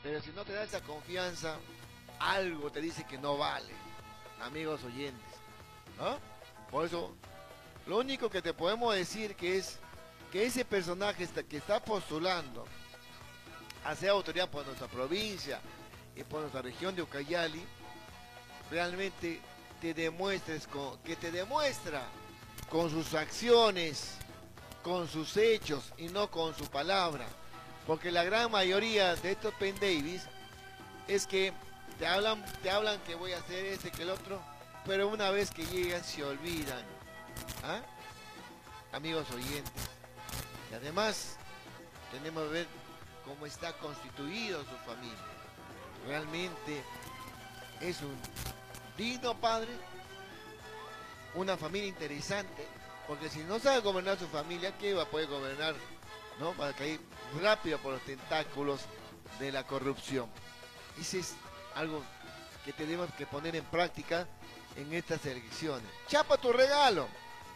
Pero si no te da esa confianza, algo te dice que no vale, amigos oyentes, ¿no? Por eso, lo único que te podemos decir que es que ese personaje que está postulando a ser autoridad por nuestra provincia y por nuestra región de Ucayali, realmente que te demuestra con sus acciones, con sus hechos y no con su palabra. Porque la gran mayoría de estos pendavis es que te hablan que voy a hacer este, que el otro, pero una vez que llegan se olvidan. ¿Ah? Amigos oyentes. Y además tenemos que ver cómo está constituido su familia. Realmente es un digno padre, una familia interesante, porque si no sabe gobernar su familia, ¿qué va a poder gobernar? ¿No? Va a caer rápido por los tentáculos de la corrupción. Ese es algo que tenemos que poner en práctica en estas elecciones. Chapa tu regalo,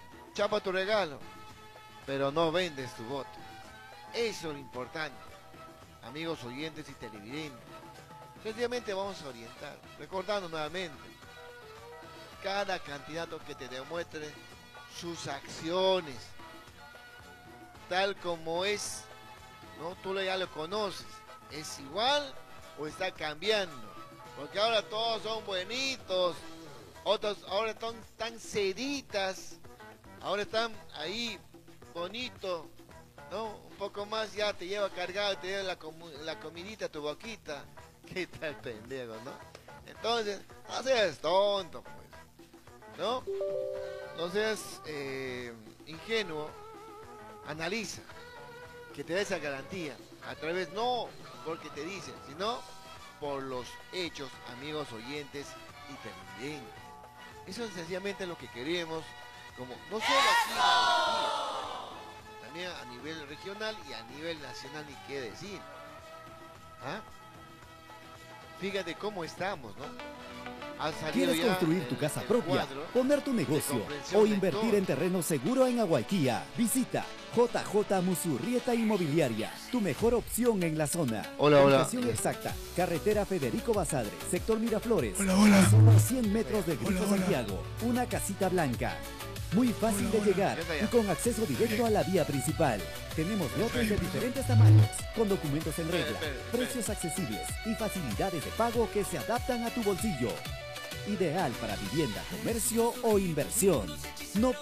pero no vendes tu voto. Eso es lo importante, amigos oyentes y televidentes. Sencillamente vamos a orientar, recordando nuevamente, cada candidato que te demuestre sus acciones, tal como es, ¿no? Tú ya lo conoces, ¿es igual o está cambiando? Porque ahora todos son buenitos, otros ahora están tan ceditas, ahora están ahí bonitos, ¿no? Un poco más ya te lleva cargado, te lleva la comidita a tu boquita. ¿Qué tal pendejo, no? Entonces, no seas tonto, pues, ¿no? No seas ingenuo, analiza, que te dé esa garantía, a través no porque te dicen, sino por los hechos, amigos oyentes y televidentes. Eso es sencillamente lo que queremos, como no solo aquí en la Guajira, también a nivel regional y a nivel nacional, ni qué decir. ¿Ah? Fíjate cómo estamos, ¿no? ¿Quieres construir tu casa propia, poner tu negocio o invertir en terreno seguro en Aguaiquía? Visita JJ Musurrieta Inmobiliaria, tu mejor opción en la zona. Hola, hola. Ubicación exacta, carretera Federico Basadre, sector Miraflores. Hola. Solo 100 metros del Grifo Santiago, una casita blanca. Muy fácil de llegar y con acceso directo a la vía principal. Tenemos lotes de diferentes tamaños, con documentos en regla, precios accesibles y facilidades de pago que se adaptan a tu bolsillo. Ideal para vivienda, comercio o inversión. No